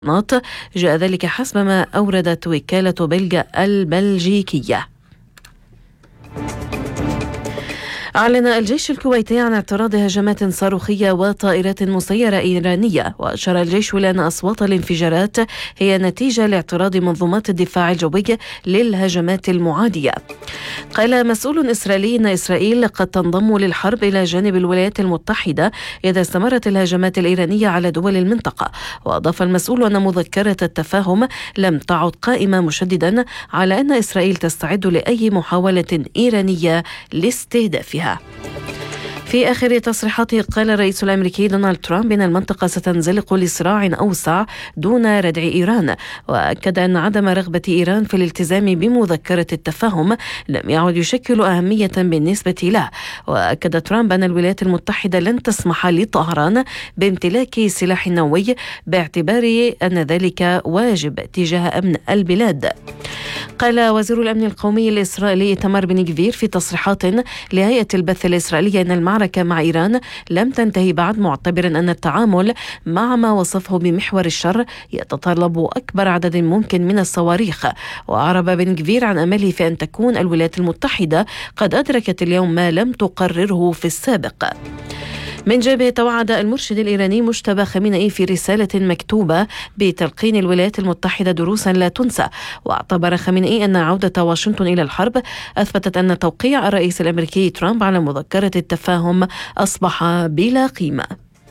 جاء ذلك حسب ما أوردت وكالة بلجا البلجيكية. أعلن الجيش الكويتي عن اعتراض هجمات صاروخية وطائرات مسيرة إيرانية، وأشار الجيش إلى أن أصوات الانفجارات هي نتيجة لاعتراض منظومات الدفاع الجوي للهجمات المعادية. قال مسؤول إسرائيلي أن إسرائيل قد تنضم للحرب إلى جانب الولايات المتحدة إذا استمرت الهجمات الإيرانية على دول المنطقة. وأضاف المسؤول أن مذكرة التفاهم لم تعد قائمة، مشددا على أن إسرائيل تستعد لأي محاولة إيرانية لاستهدافها. في آخر تصريحاته قال الرئيس الأمريكي دونالد ترامب أن المنطقة ستنزلق لصراع أوسع دون ردع إيران، وأكد أن عدم رغبة إيران في الالتزام بمذكرة التفاهم لم يعد يشكل أهمية بالنسبة له. وأكد ترامب أن الولايات المتحدة لن تسمح لطهران بامتلاك سلاح نووي باعتبار أن ذلك واجب تجاه أمن البلاد. قال وزير الأمن القومي الإسرائيلي إيتمار بن غفير في تصريحات لهيئة البث الإسرائيلية أن المعركة مع إيران لم تنتهي بعد، معتبرا أن التعامل مع ما وصفه بمحور الشر يتطلب أكبر عدد ممكن من الصواريخ. وأعرب بن غفير عن أمله في أن تكون الولايات المتحدة قد أدركت اليوم ما لم تقرره في السابق. من جانبه توعد المرشد الإيراني مجتبى خامنئي في رسالة مكتوبة بتلقين الولايات المتحدة دروسا لا تنسى. واعتبر خامنئي أن عودة واشنطن إلى الحرب أثبتت أن توقيع الرئيس الأمريكي ترامب على مذكرة التفاهم أصبح بلا قيمة.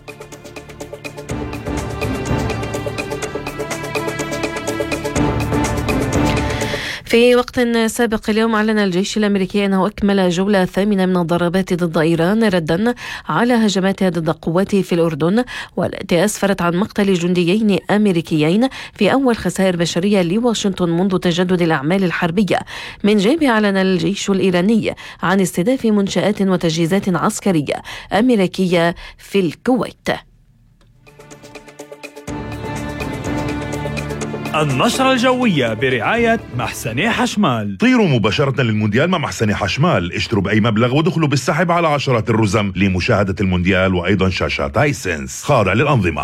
في وقت سابق اليوم أعلن الجيش الأمريكي أنه أكمل جولة ثامنة من الضربات ضد إيران ردا على هجماتها ضد قواته في الأردن، والتي أسفرت عن مقتل جنديين أمريكيين في أول خسائر بشرية لواشنطن منذ تجدد الأعمال الحربية. من جانبه أعلن الجيش الإيراني عن استهداف منشآت وتجهيزات عسكرية أمريكية في الكويت. النشرة الجوية برعاية محسن حشمال. طيروا مباشرة للمونديال مع محسن حشمال، اشتروا بأي مبلغ ودخلوا بالسحب على عشرات الرزم لمشاهدة المونديال وأيضا شاشات هايسنس خاضع للأنظمة.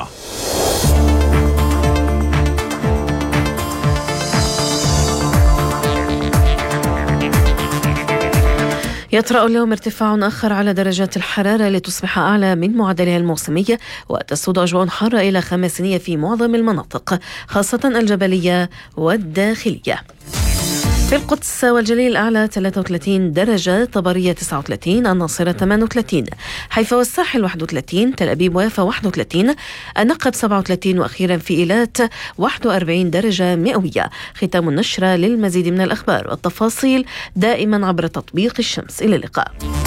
يطرأ اليوم ارتفاع آخر على درجات الحرارة لتصبح أعلى من معدلها الموسمي، وتسود أجواء حارة إلى خماسينية في معظم المناطق خاصة الجبلية والداخلية. في القدس والجليل الأعلى 33 درجة، طبرية 39، الناصرة 38، حيفا والساحل 31، تل أبيب ويافا 31، النقب 37، وأخيرا في إيلات 41 درجة مئوية. ختام النشرة. للمزيد من الأخبار والتفاصيل دائما عبر تطبيق الشمس. إلى اللقاء.